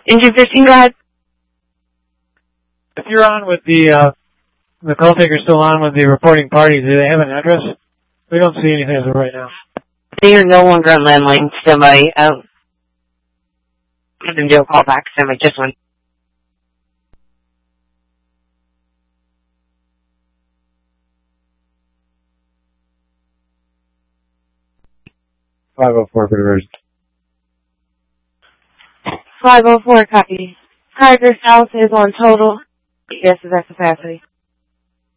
Engine 15, go ahead. If you're on with the call taker's still on with the reporting party, do they have an address? We don't see anything as of right now. They are no longer on landline. Standby. Have them do a call back. Standby. Just one. .504 for diversion. 504, copy. Tiger South is on total. Yes, is that capacity.